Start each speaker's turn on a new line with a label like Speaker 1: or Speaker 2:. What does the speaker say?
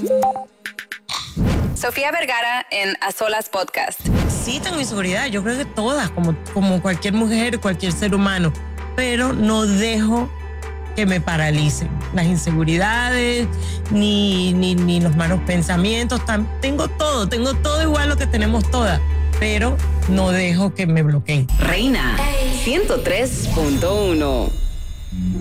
Speaker 1: Sofía Vergara en A Solas Podcast.
Speaker 2: Sí tengo inseguridad, yo creo que todas, como cualquier mujer, cualquier ser humano, pero no dejo que me paralicen las inseguridades, ni los malos pensamientos. Tengo todo igual lo que tenemos todas, pero no dejo que me bloqueen.
Speaker 3: Reina 103.1